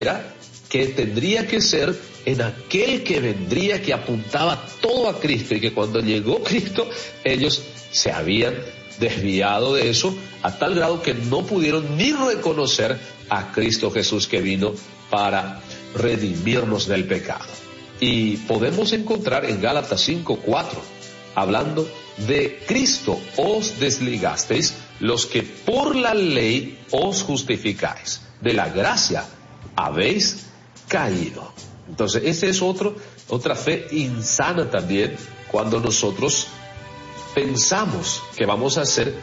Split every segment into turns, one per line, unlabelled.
que tendría que ser en aquel que vendría, que apuntaba todo a Cristo, y que cuando llegó Cristo, ellos se habían desviado de eso a tal grado que no pudieron ni reconocer a Cristo Jesús, que vino para redimirnos del pecado. Y podemos encontrar en Gálatas 5:4, hablando de Cristo os desligasteis, los que por la ley os justificáis, de la gracia habéis caído. Entonces, esa es otra fe insana también, cuando nosotros pensamos que vamos a ser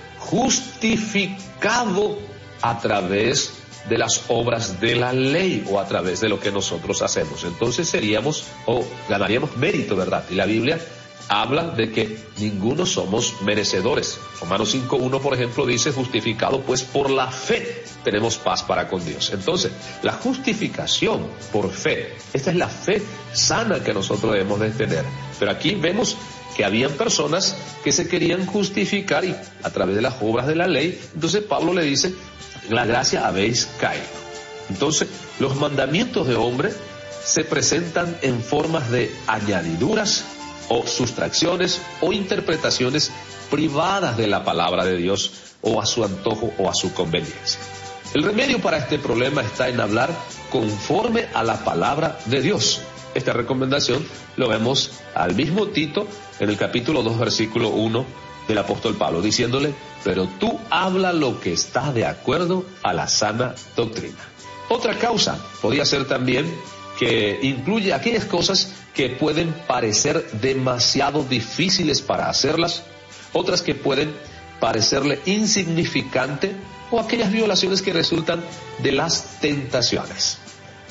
justificados a través de las obras de la ley o a través de lo que nosotros hacemos. Entonces seríamos o ganaríamos mérito, ¿verdad? Y la Biblia habla de que ninguno somos merecedores. Romanos 5:1, por ejemplo, dice: justificado pues por la fe tenemos paz para con Dios. Entonces, la justificación por fe, esta es la fe sana que nosotros debemos de tener. Pero aquí vemos que habían personas que se querían justificar y a través de las obras de la ley. Entonces Pablo le dice: la gracia habéis caído. Entonces, los mandamientos de hombre se presentan en formas de añadiduras o sustracciones o interpretaciones privadas de la palabra de Dios, o a su antojo o a su conveniencia. El remedio para este problema está en hablar conforme a la palabra de Dios. Esta recomendación lo vemos al mismo Tito en el capítulo 2, versículo 1 del apóstol Pablo, diciéndole: pero tú habla lo que está de acuerdo a la sana doctrina. Otra causa podría ser también que incluye aquellas cosas que pueden parecer demasiado difíciles para hacerlas, otras que pueden parecerle insignificante, o aquellas violaciones que resultan de las tentaciones.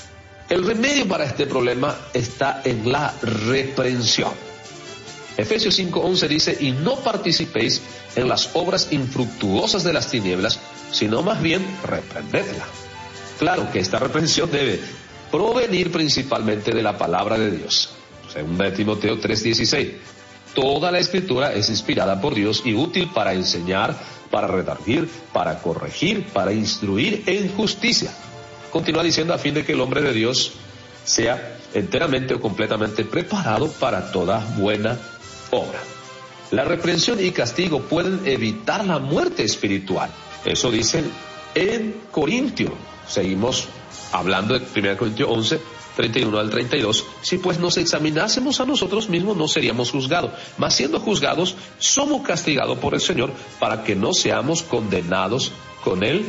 El remedio para este problema está en la reprensión. Efesios 5:11 dice: y no participéis en las obras infructuosas de las tinieblas, sino más bien reprendedla. Claro que esta reprensión debe provenir principalmente de la palabra de Dios. Según Timoteo 3:16, toda la escritura es inspirada por Dios y útil para enseñar, para redarguir, para corregir, para instruir en justicia. Continúa diciendo: a fin de que el hombre de Dios sea enteramente o completamente preparado para toda buena obra. La reprensión y castigo pueden evitar la muerte espiritual. Eso dicen en Corintio. Seguimos hablando de 1 Corintios 11, 31 al 32. Si pues nos examinásemos a nosotros mismos, no seríamos juzgados, mas siendo juzgados, somos castigados por el Señor, para que no seamos condenados con el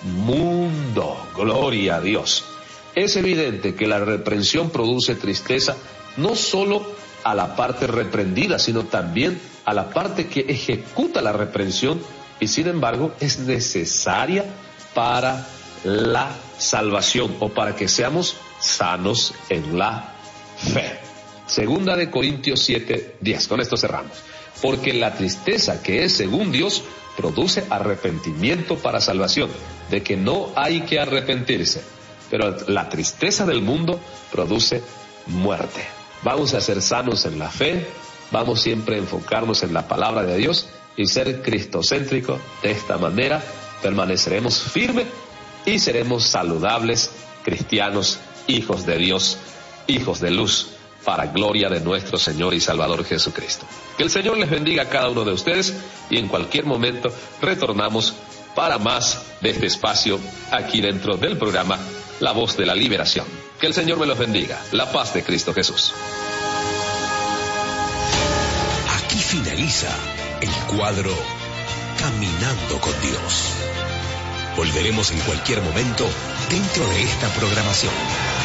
mundo. Gloria a Dios. Es evidente que la reprensión produce tristeza, no solo a la parte reprendida, sino también a la parte que ejecuta la reprensión, y sin embargo es necesaria para la salvación, o para que seamos sanos en la fe. Segunda de Corintios 7:10. Con esto cerramos. Porque la tristeza que es según Dios produce arrepentimiento para salvación, de que no hay que arrepentirse, pero la tristeza del mundo produce muerte. Vamos a ser sanos en la fe, vamos siempre a enfocarnos en la palabra de Dios y ser cristocéntricos. De esta manera permaneceremos firmes y seremos saludables cristianos, hijos de Dios, hijos de luz, para gloria de nuestro Señor y Salvador Jesucristo. Que el Señor les bendiga a cada uno de ustedes, y en cualquier momento retornamos para más de este espacio aquí dentro del programa La Voz de la Liberación. Que el Señor me los bendiga. La paz de Cristo Jesús.
Aquí finaliza el cuadro Caminando con Dios. Volveremos en cualquier momento dentro de esta programación.